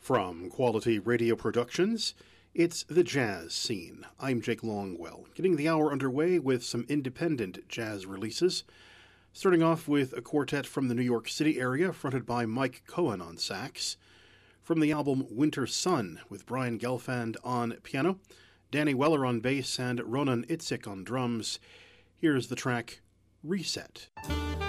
From Quality Radio Productions, it's The Jazz Scene. I'm Jake Longwell, getting the hour underway with some independent jazz releases. Starting off with a quartet from the New York City area, fronted by Mike Cohen on sax. From the album Winter Sun, with Brian Gelfand on piano, Danny Weller on bass, and Ronan Itzik on drums, here's the track Reset.